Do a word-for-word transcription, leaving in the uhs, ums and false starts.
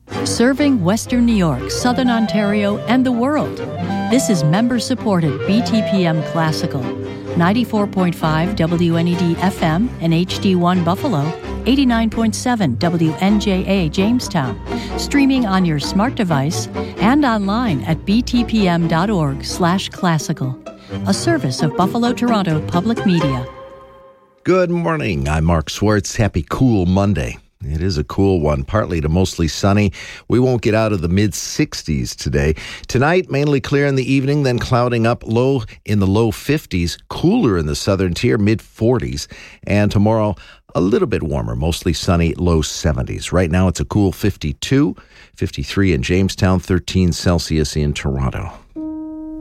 Serving Western New York, Southern Ontario, and the world. This is member-supported B T P M Classical. ninety-four point five W N E D F M and H D one Buffalo, eighty-nine point seven W N J A Jamestown. Streaming on your smart device and online at b t p m dot org slash classical. A service of Buffalo Toronto Public Media. Good morning. I'm Mark Swartz. Happy cool Monday. It is a cool one, partly to mostly sunny. We won't get out of the mid-sixties today. Tonight, mainly clear in the evening, then clouding up, low in the low fifties, cooler in the southern tier, mid-forties. And tomorrow, a little bit warmer, mostly sunny, low seventies. Right now, it's a cool fifty-two, fifty-three in Jamestown, thirteen Celsius in Toronto.